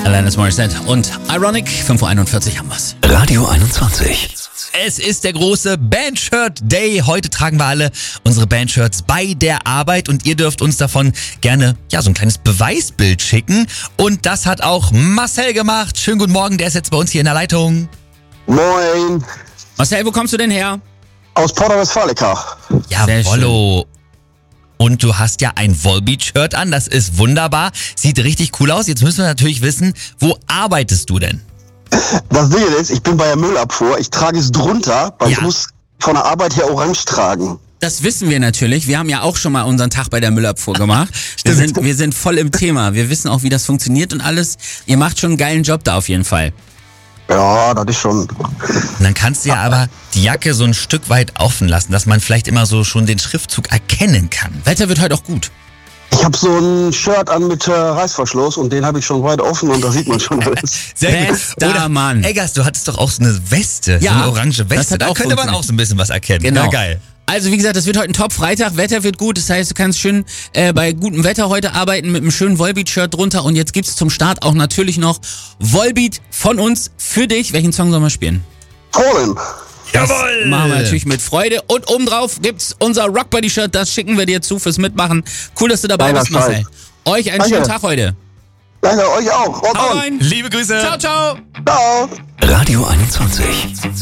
Alanis Morissette und Ironic, 5.41 Uhr haben wir's. Radio 21. Es ist der große Bandshirt Day. Heute tragen wir alle unsere Bandshirts bei der Arbeit und ihr dürft uns davon gerne so ein kleines Beweisbild schicken. Und das hat auch Marcel gemacht. Schönen guten Morgen, der ist jetzt bei uns hier in der Leitung. Moin. Marcel, wo kommst du denn her? Aus Porta Westfalica. Jawollo. Und du hast ja ein Volbeat-Shirt an, das ist wunderbar, sieht richtig cool aus. Jetzt müssen wir natürlich wissen, wo arbeitest du denn? Das Ding ist, ich bin bei der Müllabfuhr, ich trage es drunter, weil ich muss von der Arbeit her orange tragen. Das wissen wir natürlich. Wir haben ja auch schon mal unseren Tag bei der Müllabfuhr gemacht. Wir sind voll im Thema. Wir wissen auch, wie das funktioniert und alles. Ihr macht schon einen geilen Job da auf jeden Fall. Ja, das ist schon. Und dann kannst du ja aber die Jacke so ein Stück weit offen lassen, dass man vielleicht immer so schon den Schriftzug erkennen kann. Wetter wird heute auch gut. Ich habe so ein Shirt an mit Reißverschluss und den habe ich schon weit offen und da sieht man schon alles. Sehr gut. Bester Mann. Eggers, du hattest doch auch so eine Weste, so eine orange Weste. Da könnte man auch so ein bisschen was erkennen. Genau. Ja, geil. Also wie gesagt, das wird heute ein Top-Freitag, Wetter wird gut, das heißt, du kannst schön bei gutem Wetter heute arbeiten mit einem schönen Volbeat-Shirt drunter und jetzt gibt's zum Start auch natürlich noch Volbeat von uns für dich. Welchen Song sollen wir spielen? Polen. Jawohl! Machen wir natürlich mit Freude und obendrauf gibt's unser Rockbody-Shirt, das schicken wir dir zu fürs Mitmachen. Cool, dass du dabei bist, Marcel. Euch einen schönen Tag heute. Danke, euch auch. Hau rein. Liebe Grüße. Ciao, ciao. Ciao. Radio 21.